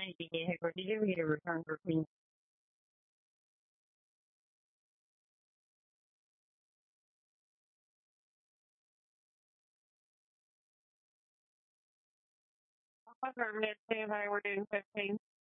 safety vehicle. Did you get a return for me? I was going to see if I were doing 15.